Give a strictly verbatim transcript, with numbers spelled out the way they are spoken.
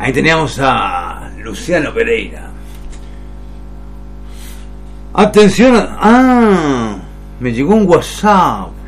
Ahí teníamos a Luciano Pereira. Atención, ah, me llegó un WhatsApp.